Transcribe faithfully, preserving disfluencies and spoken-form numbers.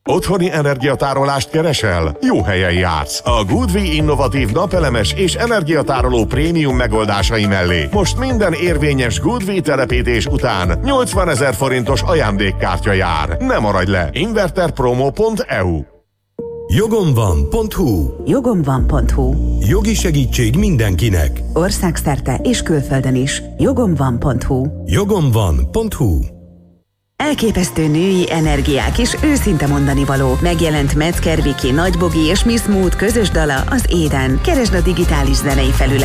Otthoni energiatárolást keresel? Jó helyen jársz. A Goodwe innovatív napelemes és energiatároló prémium megoldásai mellé most minden érvényes Goodwe telepítés után nyolcvanezer forintos ajándékkártya jár. Ne maradj le! inverterpromo pont e u Jogomvan.hu Jogomvan.hu Jogi segítség mindenkinek. Országszerte és külföldön is. Jogomvan.hu Jogomvan.hu Elképesztő női energiák és őszinte mondanivaló. Megjelent Metzger Viki, Nagy Bogi és Miss Mood közös dala, az Éden. Keresd a digitális zenei felület